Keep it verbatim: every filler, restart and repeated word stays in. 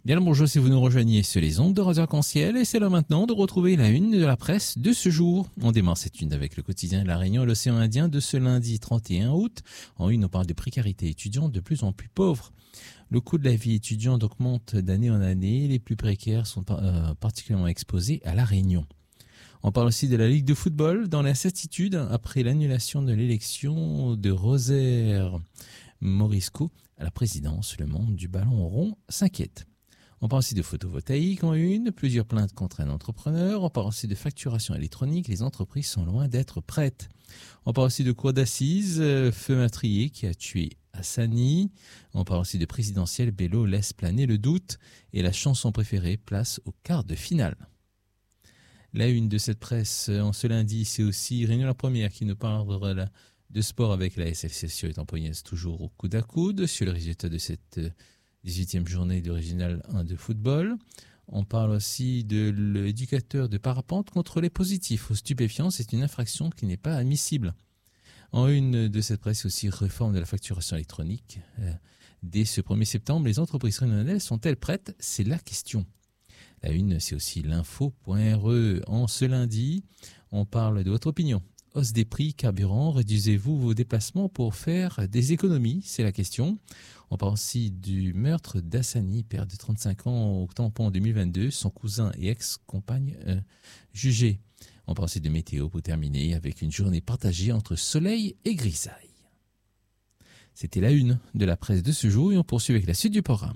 Bien le bonjour si vous nous rejoignez sur les ondes de Radio Arc-en-Ciel et c'est là maintenant de retrouver la une de la presse de ce jour. On démarre cette une avec le quotidien de La Réunion et l'Océan Indien de ce lundi trente et un août. En une, on parle de précarité étudiante de plus en plus pauvre. Le coût de la vie étudiante augmente d'année en année. Les plus précaires sont euh, particulièrement exposés à La Réunion. On parle aussi de la Ligue de football dans l'incertitude après l'annulation de l'élection de Rosaire Morisco à la présidence. Le monde du ballon rond s'inquiète. On parle aussi de photovoltaïque en une, plusieurs plaintes contre un entrepreneur. On parle aussi de facturation électronique, les entreprises sont loin d'être prêtes. On parle aussi de cour d'assises, euh, feu meurtrier qui a tué Hassani. On parle aussi de présidentielle, Bello laisse planer le doute. Et la chanson préférée place au quart de finale. La une de cette presse en ce lundi, c'est aussi Réunion la Première qui nous parle de sport avec la S F C sur les Tamponiaises toujours au coude à coude sur le résultat de cette dix-huitième journée de Régional un de football. On parle aussi de l'éducateur de parapente contre les positifs aux stupéfiants. C'est une infraction qui n'est pas admissible. En une de cette presse aussi, réforme de la facturation électronique. Dès ce premier septembre, les entreprises réunionnaises sont-elles prêtes? C'est la question. La une, c'est aussi l'info point R E. En ce lundi, on parle de votre opinion. Hausse des prix, carburant, réduisez-vous vos déplacements pour faire des économies? C'est la question. On parle aussi du meurtre d'Hassani, père de trente-cinq ans au tampon deux mille vingt-deux, son cousin et ex-compagne euh, jugés. On parle aussi de météo pour terminer avec une journée partagée entre soleil et grisaille. C'était la une de la presse de ce jour et on poursuit avec la suite du programme.